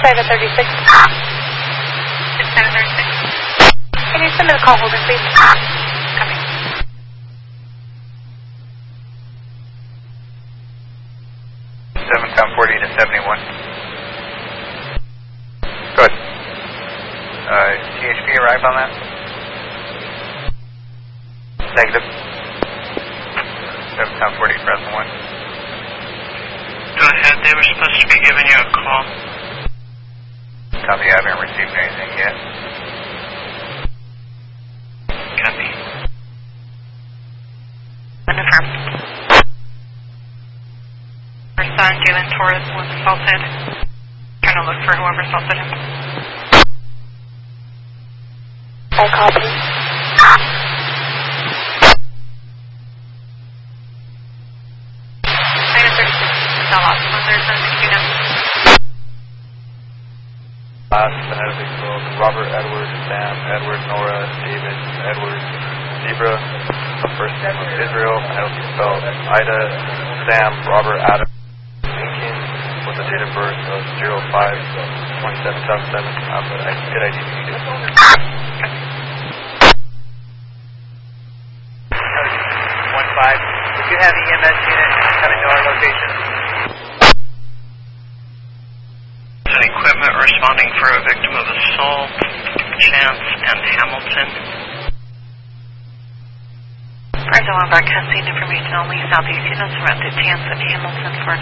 6736. 6736. Can you send me the call holder, please? Copy. Pound 40 to 71. Good. THP arrived on that? Negative. 7 pound 40, present 1. Go ahead, they were supposed to be giving you a call. Copy, I haven't received anything yet. Copy. Confirm. Our son, Jalen Torres, was assaulted. Trying to look for whoever assaulted him. I copy. Phonetic Grove, Robert, Edward, Sam, Edward, Nora, David, Edward, Zebra. The first name was Israel, and it'll be spelled Ida, Sam, Robert, Adam, Lincoln, with a date of birth of 05/27/2007. Good ID if you do. 1-5. If you have EMS unit coming to our location. Equipment responding for a victim of assault, Chance and Hamilton. First, I want broadcasting information only. Southeast units around to Chance and Hamilton for an